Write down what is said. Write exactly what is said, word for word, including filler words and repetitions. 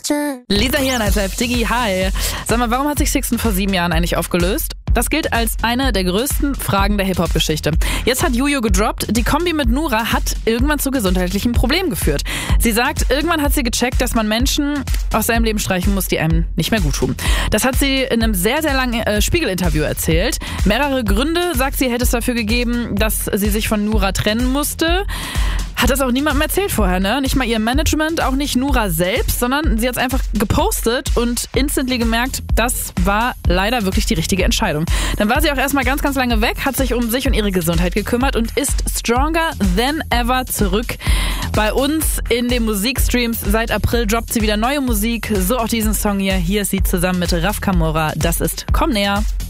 Lisa hier in Alter Diggi, hi. Sag mal, warum hat sich Sixten vor sieben Jahren eigentlich aufgelöst? Das gilt als eine der größten Fragen der Hip-Hop-Geschichte. Jetzt hat Juju gedroppt, die Kombi mit Nura hat irgendwann zu gesundheitlichen Problemen geführt. Sie sagt, irgendwann hat sie gecheckt, dass man Menschen aus seinem Leben streichen muss, die einem nicht mehr gut tun. Das hat sie in einem sehr, sehr langen äh, Spiegel-Interview erzählt. Mehrere Gründe, sagt sie, hätte es dafür gegeben, dass sie sich von Nura trennen musste. Hat das auch niemandem erzählt vorher, ne? Nicht mal ihr Management, auch nicht Nura selbst, sondern sie hat es einfach gepostet und instantly gemerkt, das war leider wirklich die richtige Entscheidung. Dann war sie auch erstmal ganz, ganz lange weg, hat sich um sich und ihre Gesundheit gekümmert und ist stronger than ever zurück bei uns in den Musikstreams. Seit April droppt sie wieder neue Musik, so auch diesen Song hier. Hier ist sie zusammen mit Raf Camora. Das ist Komm näher.